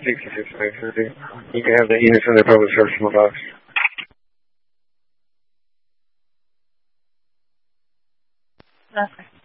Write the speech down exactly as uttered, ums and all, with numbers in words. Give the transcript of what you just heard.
sixty-six thirty. You can have the units in the public service mailbox. Okay.